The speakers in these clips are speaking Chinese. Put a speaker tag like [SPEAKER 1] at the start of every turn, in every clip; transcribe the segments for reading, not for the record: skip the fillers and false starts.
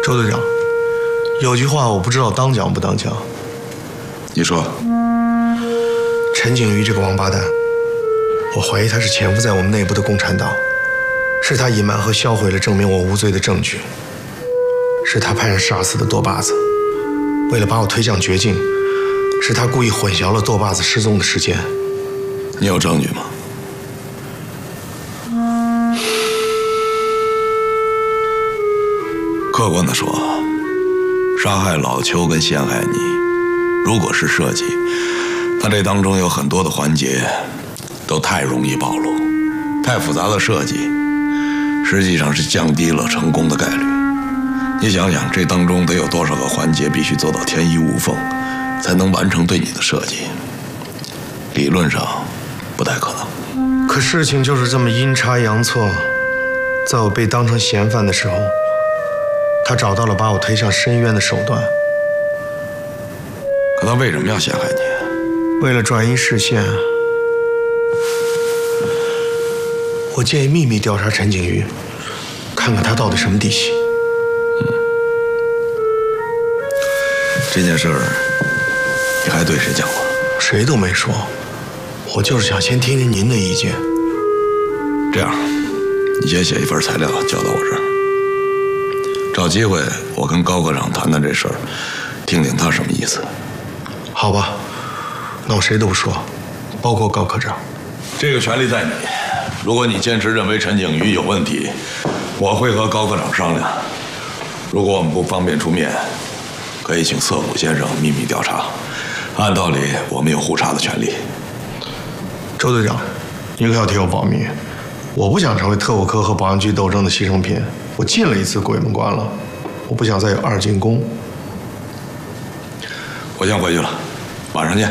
[SPEAKER 1] 周队长，有句话我不知道当讲不当讲。
[SPEAKER 2] 你说。
[SPEAKER 1] 陈景瑜这个王八蛋，我怀疑他是潜伏在我们内部的共产党，是他隐瞒和销毁了证明我无罪的证据，是他派人杀死的舵把子，为了把我推向绝境，是他故意混淆了舵把子失踪的时间。
[SPEAKER 2] 你有证据吗？客观地说，杀害老邱跟陷害你，如果是设计，那这当中有很多的环节都太容易暴露，太复杂的设计，实际上是降低了成功的概率。你想想，这当中得有多少个环节必须做到天衣无缝，才能完成对你的设计？理论上不太可能。
[SPEAKER 1] 可事情就是这么阴差阳错，在我被当成嫌犯的时候，他找到了把我推向深渊的手段。
[SPEAKER 2] 可他为什么要陷害你？
[SPEAKER 1] 为了转移视线，我建议秘密调查陈景瑜，看看他到底什么底细。
[SPEAKER 2] 这件事儿你还对谁讲过？
[SPEAKER 1] 谁都没说，我就是想先听听您的意见。
[SPEAKER 2] 这样，你先写一份材料交到我这儿，找机会我跟高科长谈谈这事儿，听听他什么意思。
[SPEAKER 1] 好吧，那我谁都不说，包括高科长。
[SPEAKER 2] 这个权利在你。如果你坚持认为陈景瑜有问题，我会和高科长商量。如果我们不方便出面，可以请涩谷先生秘密调查。按道理，我们有互查的权利。
[SPEAKER 1] 周队长，你可要替我保密。我不想成为特务科和保安局斗争的牺牲品。我进了一次鬼门关了，我不想再有二进宫。
[SPEAKER 2] 我先回去了，晚上见。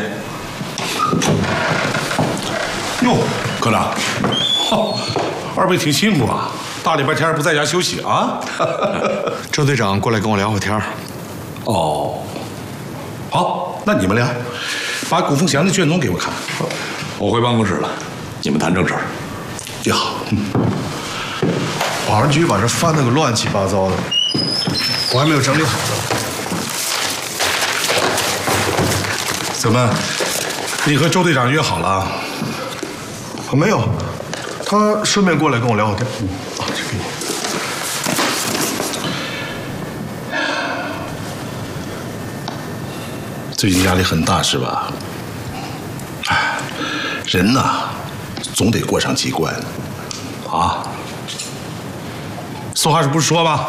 [SPEAKER 3] 哟，
[SPEAKER 2] 科长，
[SPEAKER 3] 二位挺辛苦啊，大礼拜天不在家休息啊？
[SPEAKER 1] 周队长过来跟我聊会天儿。
[SPEAKER 3] 哦，好，那你们俩把古凤祥的卷宗给我看。
[SPEAKER 2] 我回办公室了，你们谈正事儿。
[SPEAKER 3] 也好。
[SPEAKER 1] 保安局把这翻得个乱七八糟的，我还没有整理好呢。
[SPEAKER 3] 怎么，你和周队长约好了？
[SPEAKER 1] 没有，他顺便过来跟我聊会天。这给你。
[SPEAKER 3] 最近压力很大是吧？哎，人呐，总得过上几关，啊。俗话是不是说吗？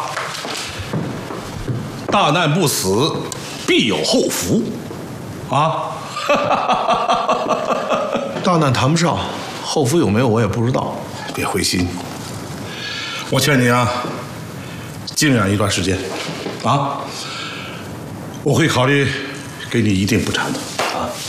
[SPEAKER 3] 大难不死，必有后福，啊！
[SPEAKER 1] 大难谈不上，后福有没有我也不知道。
[SPEAKER 3] 别灰心，我劝你啊，静养一段时间，啊，我会考虑给你一定补偿的。